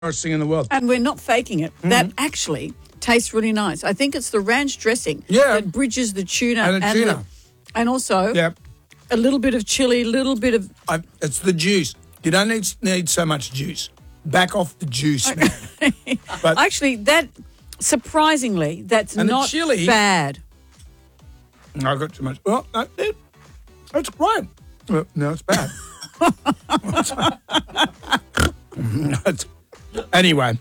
worst thing in the world. And we're not faking it. That actually tastes really nice. I think it's the ranch dressing Yeah. that bridges the tuna. And the tuna. And also Yeah. a little bit of chili, a little bit of... It's the juice. You don't need so much juice. Back off the juice, man. But Actually, that, surprisingly, that's And the not chili- bad. I got too much. Well, that's great. Well, no, it's bad. Anyway,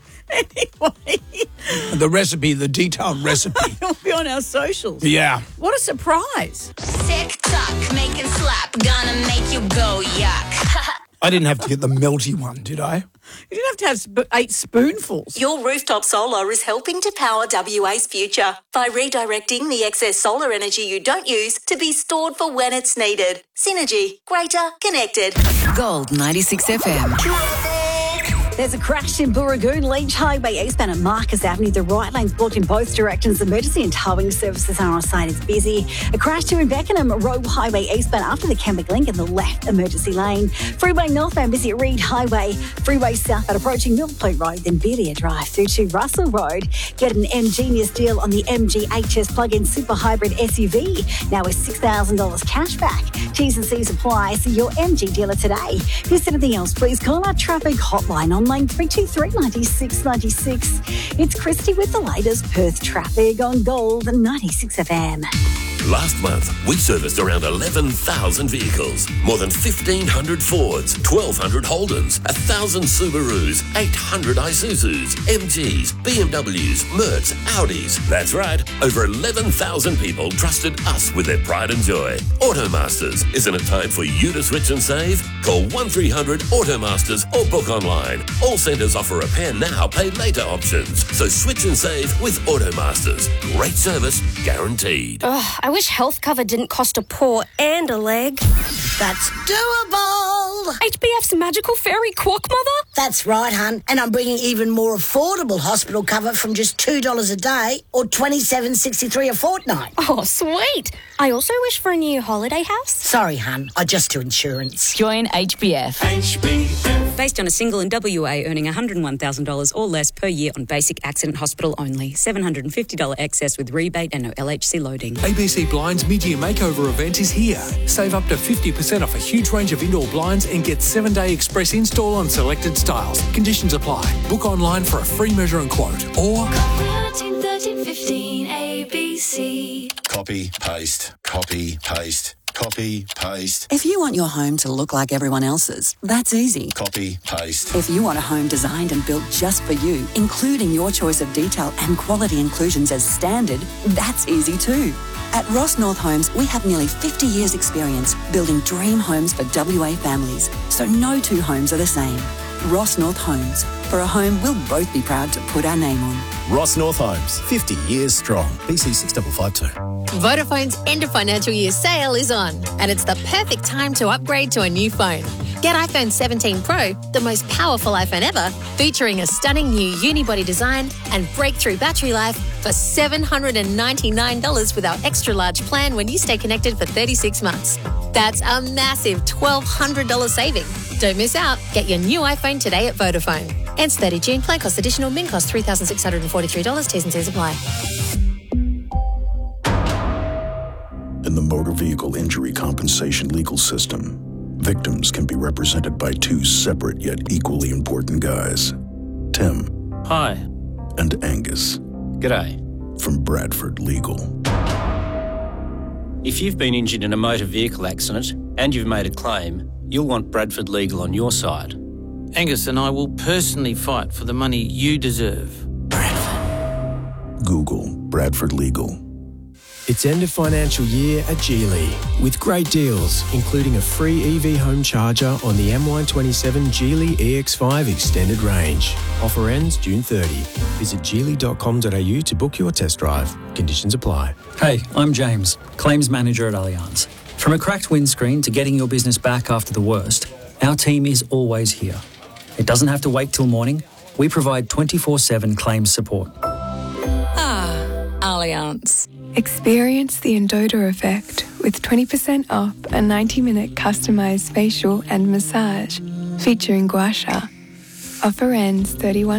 the recipe, the detailed recipe. It'll be on our socials. Yeah. What a surprise. TikTok, make it slap, gonna make you go yuck. I didn't have to get the melty one, did I? You didn't have to have 8 spoonfuls. Your rooftop solar is helping to power WA's future by redirecting the excess solar energy you don't use to be stored for when it's needed. Synergy, greater, connected. Gold 96 FM. There's a crash in Burragoon, Leach Highway eastbound at Marcus Avenue. The right lane's blocked in both directions. Emergency and towing services are on site. It's busy. A crash too in Beckenham, Roe Highway eastbound after the Kenwick Link in the left emergency lane. Freeway northbound busy at Reed Highway. Freeway southbound approaching Millpoint Road, then Belia Drive through to Russell Road. Get an M-Genius deal on the MG HS plug-in super hybrid SUV. Now with $6,000 cash back. T's and C's apply. See your MG dealer today. If there's anything else, please call our traffic hotline on line 323 96 96. It's Christy with the latest Perth traffic on Gold 96 FM. Last month, we serviced around 11,000 vehicles, more than 1,500 Fords, 1,200 Holdens, 1,000 Subarus, 800 Isuzus, MGs, BMWs, Mercs, Audis. That's right, over 11,000 people trusted us with their pride and joy. Automasters, isn't it time for you to switch and save? Call 1300 Automasters or book online. All centres offer repair now, pay later options. So switch and save with Automasters. Great service, guaranteed. I wish health cover didn't cost a paw and a leg. That's doable. HBF's magical fairy quack mother? That's right, hun. And I'm bringing even more affordable hospital cover from just $2 a day or $27.63 a fortnight. Oh, sweet. I also wish for a new holiday house. Sorry, hun. I just do insurance. Join HBF. Based on a single in WA earning $101,000 or less per year on basic accident hospital only. $750 excess with rebate and no LHC loading. ABC Blinds mid-year makeover event is here. Save up to 50% off a huge range of indoor blinds and get 7-day express install on selected styles. Conditions apply. Book online for a free measure and quote. Or 13, 15, ABC. Copy, paste, copy, paste. Copy, paste. If you want your home to look like everyone else's, that's easy. Copy, paste. If you want a home designed and built just for you, including your choice of detail and quality inclusions as standard, that's easy too. At Ross North Homes, we have nearly 50 years' experience building dream homes for WA families, so no two homes are the same. Ross North Homes. For a home we'll both be proud to put our name on. Ross North Homes, 50 years strong. BC 6552. Vodafone's end of financial year sale is on, and it's the perfect time to upgrade to a new phone. Get iPhone 17 Pro, the most powerful iPhone ever, featuring a stunning new unibody design and breakthrough battery life for $799 with our extra large plan when you stay connected for 36 months. That's a massive $1,200 saving. Don't miss out. Get your new iPhone today at Vodafone. Ends 30 June. Plan cost additional. Min cost $3,643. T's and C's apply. In the motor vehicle injury compensation legal system, victims can be represented by two separate yet equally important guys. Tim. Hi. And Angus. G'day. From Bradford Legal. If you've been injured in a motor vehicle accident and you've made a claim, you'll want Bradford Legal on your side. Angus and I will personally fight for the money you deserve. Bradford. Google Bradford Legal. It's end of financial year at Geely with great deals, including a free EV home charger on the MY27 Geely EX5 extended range. Offer ends June 30. Visit geely.com.au to book your test drive. Conditions apply. Hey, I'm James, Claims Manager at Allianz. From a cracked windscreen to getting your business back after the worst, our team is always here. It doesn't have to wait till morning. We provide 24/7 claims support. Allianz. Experience the Endota effect with 20% off a 90-minute customised facial and massage featuring gua sha. Offer ends 31